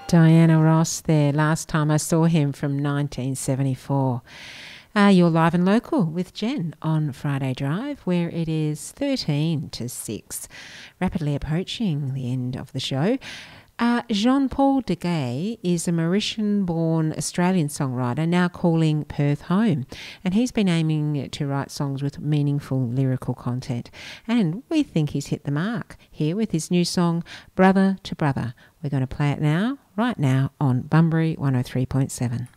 Diana Ross there. Last time I saw him from 1974. You're live and local with Jen on Friday Drive, where it is 13 to 6, rapidly approaching the end of the show. Jean-Paul Deguay is a Mauritian-born Australian songwriter now calling Perth home, and he's been aiming to write songs with meaningful lyrical content, and we think he's hit the mark here with his new song Brother to Brother. We're going to play it now, right now on Bunbury 103.7.